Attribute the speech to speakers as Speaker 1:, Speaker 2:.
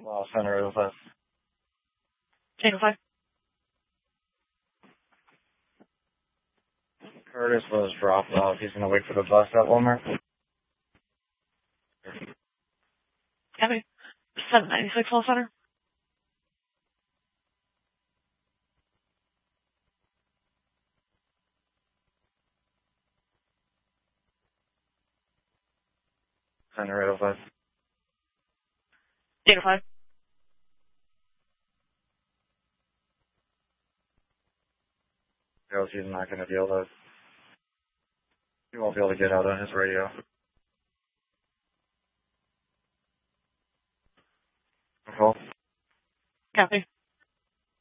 Speaker 1: Center of us.
Speaker 2: Tango 5.
Speaker 1: Curtis was dropped off. He's going to wait for the bus at Walmart.
Speaker 2: Copy. 796 Wall Center.
Speaker 1: Center of us.
Speaker 2: Tango 5.
Speaker 1: Goes, he's not going to be able to. He won't be able to get out on his radio. Cool.
Speaker 2: Copy.